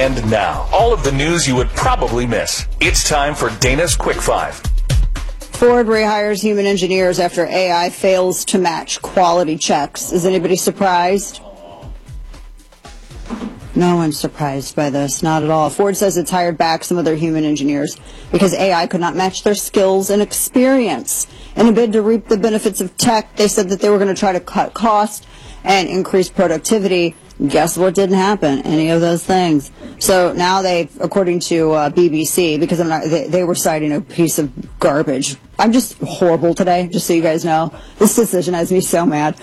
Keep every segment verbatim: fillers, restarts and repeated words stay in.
And now, all of the news you would probably miss. It's time for Dana's Quick Five. Ford rehires human engineers after A I fails to match quality checks. Is anybody surprised? No one's surprised by this, not at all. Ford says it's hired back some of their human engineers because A I could not match their skills and experience. In a bid to reap the benefits of tech, they said that they were going to try to cut costs and increase productivity. Guess what didn't happen? Any of those things. So now they, according to uh, B B C, because I'm not, they, they were citing a piece of garbage. I'm just horrible today, just so you guys know. This decision has me so mad.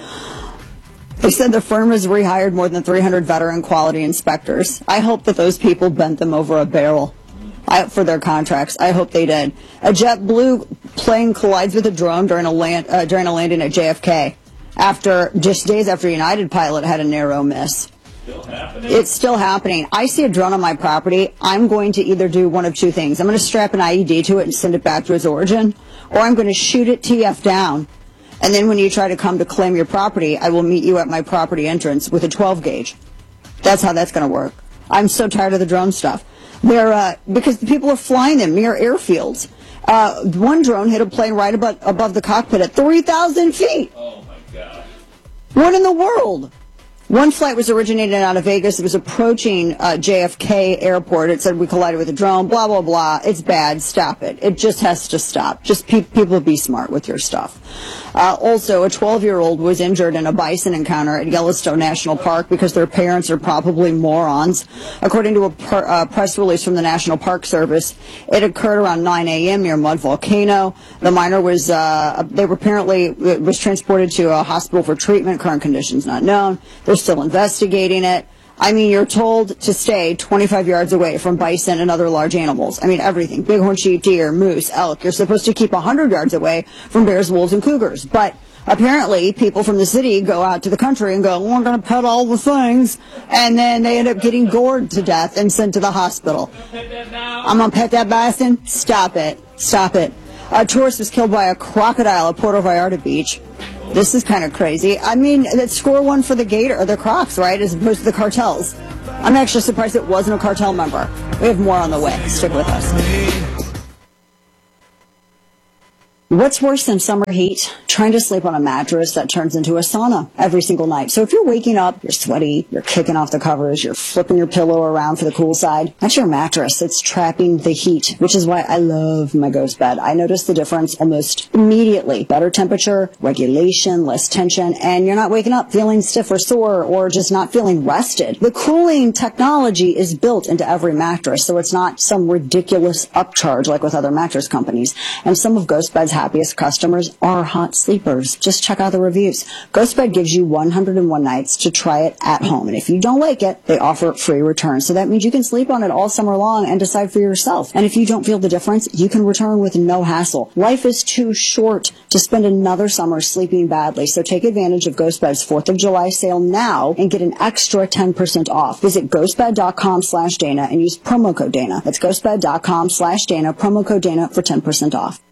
They said the firm has rehired more than three hundred veteran quality inspectors. I hope that those people bent them over a barrel I, for their contracts. I hope they did. A JetBlue plane collides with a drone during a, land, uh, during a landing at J F K. After just days after United pilot had a narrow miss. Still happening? It's still happening. I see a drone on my property. I'm going to either do one of two things. I'm going to strap an I E D to it and send it back to its origin, or I'm going to shoot it T F down. And then when you try to come to claim your property, I will meet you at my property entrance with a twelve gauge. That's how that's going to work. I'm so tired of the drone stuff. They're, uh, because the people are flying them near airfields. Uh, one drone hit a plane right above, above the cockpit at three thousand feet. Oh, my God. What in the world? One flight was originated out of Vegas. It was approaching uh, J F K airport. It said we collided with a drone, blah, blah, blah. It's bad. Stop it. It just has to stop. Just pe- people be smart with your stuff. Uh, also, a twelve-year-old was injured in a bison encounter at Yellowstone National Park because their parents are probably morons. According to a per- uh, press release from the National Park Service, it occurred around nine a.m. near Mud Volcano. The minor was, uh, they were apparently, was transported to a hospital for treatment. Current conditions not known. There's still investigating it. I mean, you're told to stay twenty-five yards away from bison and other large animals. I mean, everything. Bighorn sheep, deer, moose, elk. You're supposed to keep one hundred yards away from bears, wolves, and cougars. But apparently, people from the city go out to the country and go, well, we're going to pet all the things. And then they end up getting gored to death and sent to the hospital. I'm going to pet that bison? Stop it. Stop it. A tourist was killed by a crocodile at Puerto Vallarta Beach. This is kind of crazy. I mean, that's score one for the Gator, or the Crocs, right, as opposed to the cartels. I'm actually surprised it wasn't a cartel member. We have more on the way. Stick with us. What's worse than summer heat? Trying to sleep on a mattress that turns into a sauna every single night. So if you're waking up, you're sweaty, you're kicking off the covers, you're flipping your pillow around for the cool side, that's your mattress. It's trapping the heat, which is why I love my Ghost Bed. I notice the difference almost immediately. Better temperature, regulation, less tension, and you're not waking up feeling stiff or sore or just not feeling rested. The cooling technology is built into every mattress, so it's not some ridiculous upcharge like with other mattress companies. And some of Ghost Bed's happiest customers are hot sleepers. Just check out the reviews. GhostBed gives you one hundred one nights to try it at home. And if you don't like it, they offer free return. So that means you can sleep on it all summer long and decide for yourself. And if you don't feel the difference, you can return with no hassle. Life is too short to spend another summer sleeping badly. So take advantage of GhostBed's fourth of July sale now and get an extra ten percent off. Visit ghostbed.com slash Dana and use promo code Dana. That's ghostbed.com slash Dana, promo code Dana for ten percent off.